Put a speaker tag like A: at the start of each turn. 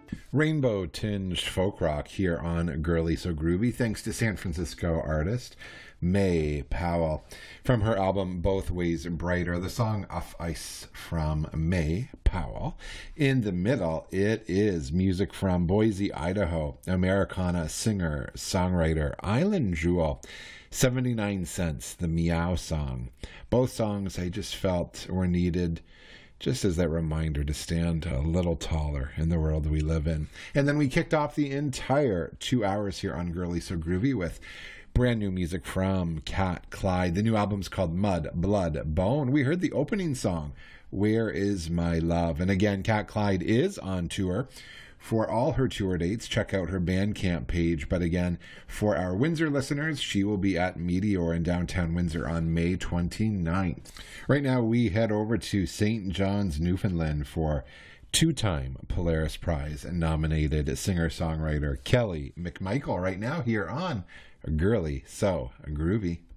A: Rainbow tinged folk rock here on Girly So Groovy, thanks to San Francisco artist May Powell. From her album Both Ways Brighter, the song Off Ice from May Powell. In the middle, it is music from Boise, Idaho, Americana singer, songwriter Island Jewel. 79 Cents, the Meow Song. Both songs I just felt were needed just as that reminder to stand a little taller in the world we live in. And then we kicked off the entire 2 hours here on Girly So Groovy with brand new music from Cat Clyde. The new album's called Mud, Blood, Bone. We heard the opening song, Where Is My Love? And again, Cat Clyde is on tour. For all her tour dates, check out her Bandcamp page. But again, for our Windsor listeners, she will be at Meteor in downtown Windsor on May 29th. Right now, we head over to St. John's, Newfoundland for two-time Polaris Prize nominated singer-songwriter Kelly McMichael right now here on Girly So Groovy.